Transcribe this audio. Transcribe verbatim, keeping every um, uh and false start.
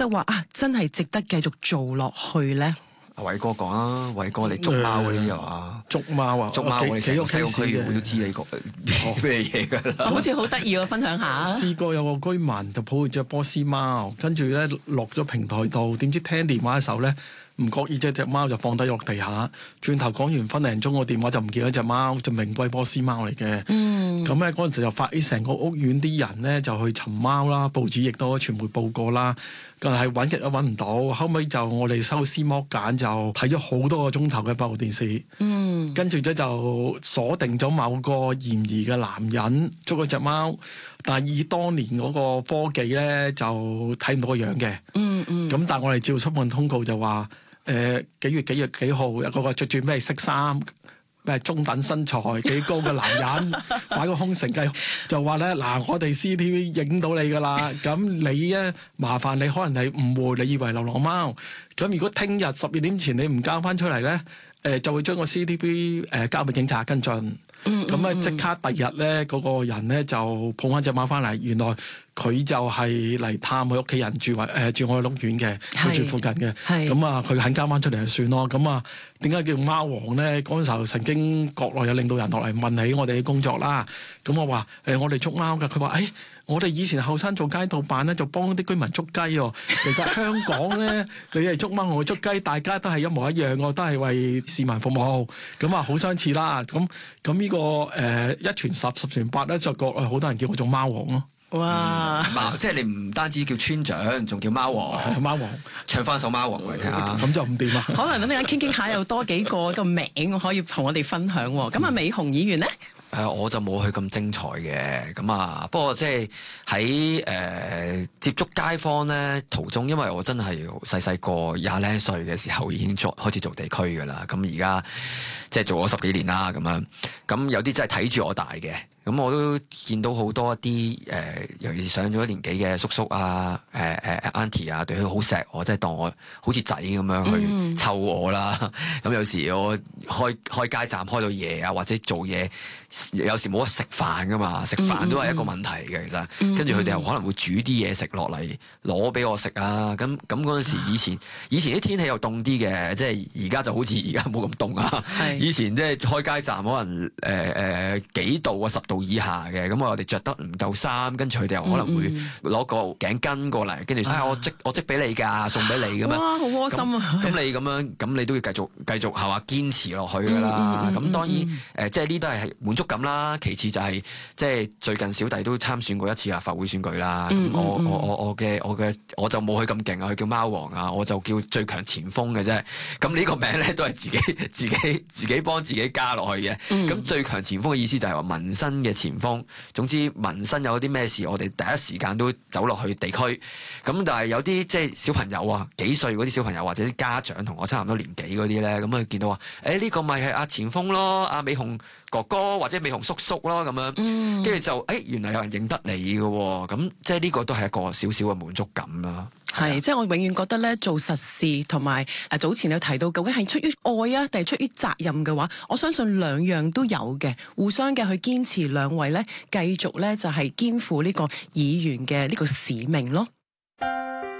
得話啊，真係值得繼續做落去咧？ 阿偉哥講啊，偉哥你捉貓嗰啲又啊， 捉貓啊， 捉貓我哋成個西貢區議會都知你個咩嘢㗎啦。 好似好得意喎，分享下。 試過有個居民就抱住隻波斯貓，跟住咧落咗平台度，點知聽電話嘅時候咧，唔覺意隻隻貓就放低落地下，轉頭講完分零鐘個電話就唔見咗隻貓，就名貴波斯貓嚟嘅。嗯，咁咧嗰陣時就發起成個屋苑啲人咧就去尋貓啦，報紙亦都傳媒報過啦。但係揾極都揾唔到，後尾就我哋收屍剝繭就睇咗好多個鐘頭嘅閉路電視，嗯，跟住咧就鎖定咗某個嫌疑嘅男人，捉咗隻貓，但係以當年嗰個科技咧就睇唔到個樣嘅，嗯嗯，咁但係我哋照出份通告就話，誒、呃、幾月幾月幾號有個個著住咩色衫，咩中等身材幾高嘅男人擺個空城計，就話咧嗱，我哋 C C T V 影到你噶啦，咁你咧麻煩你可能係誤會，你以為流浪貓，咁如果聽日十二點前你唔交翻出嚟咧，誒、呃、就會將個 C C T V 誒、呃、交俾警察跟進。咁啊！即刻第日咧，嗰、那個人咧就抱翻隻貓翻嚟。原來佢就係嚟探佢屋企人住，或、呃、誒住我哋屋苑嘅，佢住附近嘅。咁啊，佢肯交翻出嚟就算咯。咁啊，點解叫貓王咧？嗰陣時候曾經國內有領導人落嚟問起我哋嘅工作啦。咁我話誒、呃，我哋捉貓㗎。佢話誒，我哋以前後生做街道辦咧，就幫啲居民捉雞喎。其實香港咧，你係捉貓，我捉雞，大家都係一模一樣嘅，都係為市民服務。咁啊，好相似啦。咁咁呢個誒、呃、一傳十，十傳百咧，就國內好多人叫我做貓王咯。 哇！ 貓即係你唔單止叫村長，仲叫貓王。 貓王唱翻首貓王嚟聽下， 咁就唔掂啦。 可能等陣間傾傾下，有多幾個個名可以同我哋分享。咁啊，美雄議員咧？ 誒、呃、我就冇佢咁精彩嘅，咁啊，不過即係喺誒接觸街坊咧途中，因為我真係細細個廿零歲嘅時候已經做開始做地區㗎啦，咁而家即係做咗十幾年啦，咁樣，咁有啲真係睇住我大嘅。咁我都見到好多一啲誒、呃，尤其是上咗年紀嘅叔叔啊、誒誒 auntie 啊，對佢好錫我，即係當我好似仔咁樣去湊我啦。咁、嗯、有時我開開街站開到夜啊，或者做嘢，有時冇得食飯噶嘛，食飯都係一個問題嘅。其實，跟住佢哋又可能會煮啲嘢食落嚟攞俾我食啊。咁咁嗰陣時，以前以前啲天氣又凍啲嘅，即係而家就好似而家冇咁凍啊。以前即係開街站可能誒誒、呃、幾度啊，十度以下嘅，咁我哋着得唔夠衫，跟住佢哋又可能會攞個頸巾過嚟，跟住睇下我織我織俾你㗎，送俾你咁樣。哇，好窩心啊！咁你咁樣，咁你都要繼續繼續係話堅持落去㗎啦。咁、嗯嗯、當然誒、呃，即係呢都係滿足感啦。其次就係、是、即係最近小弟都參選過一次立法會選舉啦。咁、嗯嗯、我我我我嘅我嘅我就冇佢咁勁啊，佢叫貓王啊，我就叫最強前鋒嘅啫。咁呢個名咧都係自己自己自己幫自己加落去嘅。咁、嗯、最強前鋒嘅意思就係話民生嘅前鋒，總之民生有啲咩事，我哋第一時間都走落去地區。咁但係有啲即係小朋友啊，幾歲嗰啲小朋友或者啲家長同我差唔多年紀嗰啲咧，咁佢見到話，誒呢個咪係阿前鋒咯，阿美雄哥哥或者美雄叔叔咯，咁樣，跟住就誒原來有人認得你嘅喎，咁即係呢個都係一個少少嘅滿足感啦。 係，即係我永遠覺得咧，做實事同埋誒早前有提到，究竟係出於愛啊，定係出於責任嘅話，我相信兩樣都有嘅，互相嘅去堅持，兩位咧繼續咧就係肩負呢個議員嘅呢個使命咯。